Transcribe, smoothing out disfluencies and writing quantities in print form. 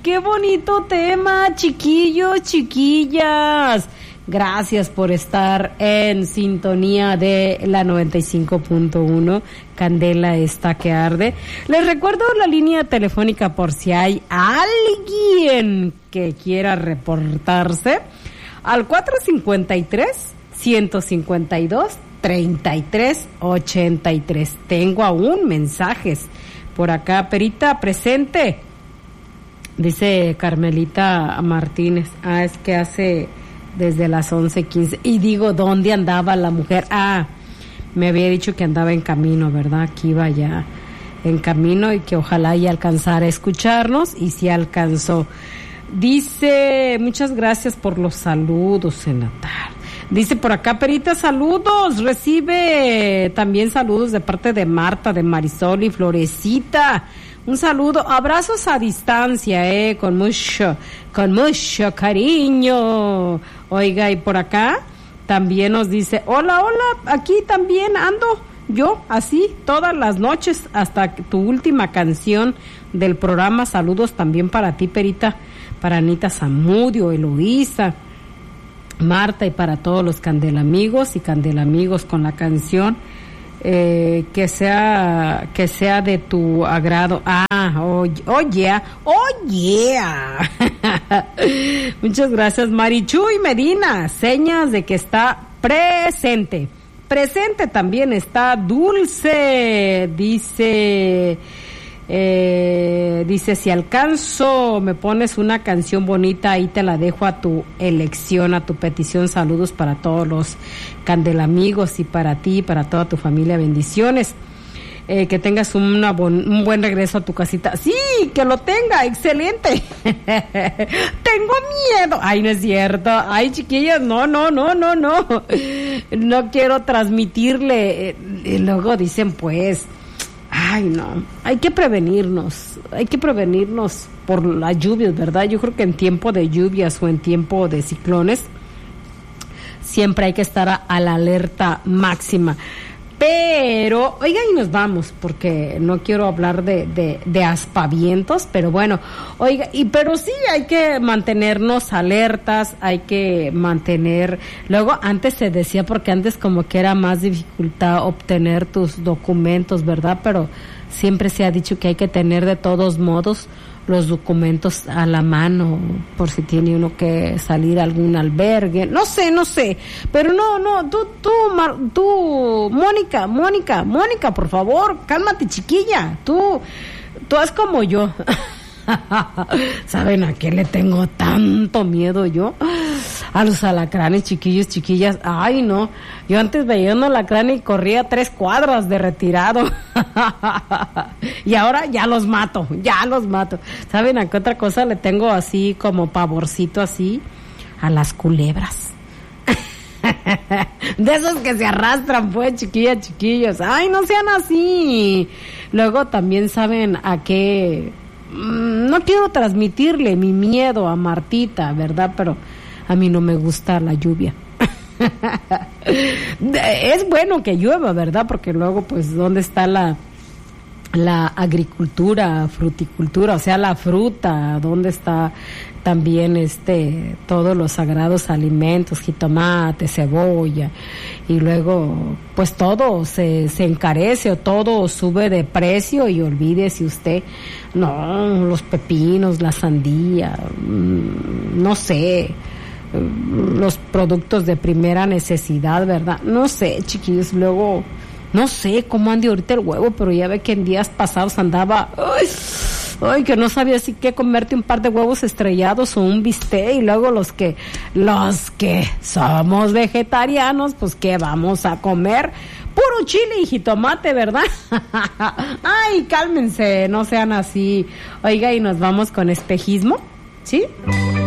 Qué bonito tema, chiquillos, chiquillas. Gracias por estar en sintonía de la 95.1. Candela está que arde. Les recuerdo la línea telefónica por si hay alguien que quiera reportarse al 453-152-3383. Tengo aún mensajes por acá. Perita, presente. Dice Carmelita Martínez. Es que hace desde las 11:15. Y digo, ¿dónde andaba la mujer? Me había dicho que andaba en camino, ¿verdad? Que iba ya en camino y que ojalá ya alcanzara a escucharnos. Y sí alcanzó. Dice, muchas gracias por los saludos en la tarde. Dice por acá, Perita, saludos. Recibe también saludos de parte de Marta, de Marisol y Florecita. Un saludo, abrazos a distancia, con mucho cariño. Oiga, y por acá también nos dice, hola, aquí también ando yo, así, todas las noches, hasta tu última canción del programa. Saludos también para ti, Perita, para Anita Zamudio, Eloísa, Marta, y para todos los Candelamigos y Candelamigos con la canción. Que sea de tu agrado. Yeah. Muchas gracias, Marichuy Medina. Señas de que está presente. Presente también está Dulce. Dice, si alcanzo, me pones una canción bonita, ahí te la dejo a tu elección, a tu petición. Saludos para todos los Candelamigos y para ti y para toda tu familia. Bendiciones. Que tengas un buen regreso a tu casita. Sí, que lo tenga, excelente. Tengo miedo. No es cierto. Chiquillas, no. No quiero transmitirle. Luego dicen, pues, no, hay que prevenirnos por las lluvias, ¿verdad? Yo creo que en tiempo de lluvias o en tiempo de ciclones siempre hay que estar a la alerta máxima. Pero, oiga, y nos vamos, porque no quiero hablar de aspavientos, pero bueno, oiga, pero sí hay que mantenernos alertas, hay que mantener, luego antes se decía, porque antes como que era más dificultad obtener tus documentos, ¿verdad? Pero siempre se ha dicho que hay que tener de todos modos los documentos a la mano, por si tiene uno que salir a algún albergue, no sé, pero no, tú, Mónica, por favor, cálmate, chiquilla, tú haz como yo. ¿Saben a qué le tengo tanto miedo yo? A los alacranes, chiquillos, chiquillas. No, yo antes veía un alacrán y corría 3 cuadras de retirado. Y ahora ya los mato. ¿Saben a qué otra cosa le tengo así como pavorcito así? A las culebras. De esos que se arrastran, pues, chiquillas, chiquillos. No sean así. Luego también saben a qué. No quiero transmitirle mi miedo a Martita, ¿verdad? Pero a mí no me gusta la lluvia. Es bueno que llueva, ¿verdad? Porque luego, pues, ¿dónde está la agricultura, fruticultura? O sea, la fruta, ¿dónde está también todos los sagrados alimentos, jitomate, cebolla? Y luego, pues todo se encarece o todo sube de precio, y olvídese usted, no, los pepinos, la sandía, no sé, los productos de primera necesidad, ¿verdad? No sé, chiquillos, luego, no sé cómo ande ahorita el huevo, pero ya ve que en días pasados andaba, que no sabía si qué comerte, un par de huevos estrellados o un bistec, y luego los que somos vegetarianos, pues ¿qué vamos a comer? Puro chile y jitomate, ¿verdad? Cálmense, no sean así. Oiga, y nos vamos con espejismo, ¿sí?